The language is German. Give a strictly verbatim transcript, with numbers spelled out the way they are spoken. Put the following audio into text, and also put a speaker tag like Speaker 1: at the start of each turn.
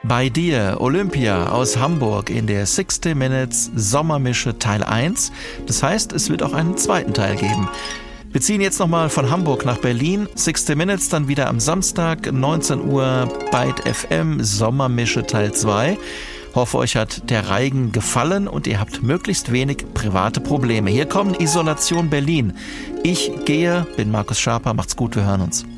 Speaker 1: Bei dir, Olympia aus Hamburg in der sixty Minutes Sommermische Teil eins. Das heißt, es wird auch einen zweiten Teil geben. Wir ziehen jetzt nochmal von Hamburg nach Berlin. sixty Minutes dann wieder am Samstag, neunzehn Uhr, Byte F M, Sommermische Teil zwei. Hoffe, euch hat der Reigen gefallen und ihr habt möglichst wenig private Probleme. Hier kommen Isolation Berlin. Ich gehe, bin Markus Schaper, macht's gut, wir hören uns.